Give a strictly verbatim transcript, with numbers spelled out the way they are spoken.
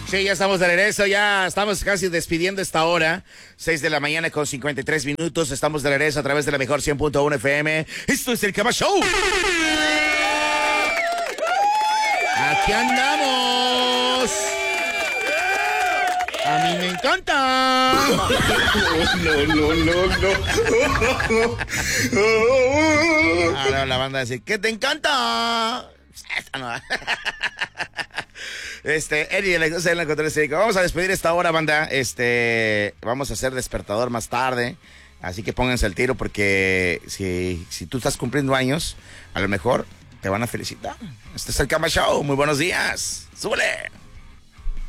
Sí, ya estamos de regreso, ya estamos casi despidiendo esta hora. seis de la mañana con cincuenta y tres minutos. Estamos de regreso a través de la mejor cien punto uno F M. Esto es el Cama Show. Aquí andamos. A mí me encanta. No, no, no, no. Ahora la banda dice, ¿qué te encanta? Esta no. Este, Eddie, en la control estética. Vamos a despedir esta hora, banda. Este, vamos a hacer despertador más tarde. Así que pónganse al tiro porque si, si tú estás cumpliendo años, a lo mejor te van a felicitar. Este es el Cama Show. Muy buenos días. ¡Súbele!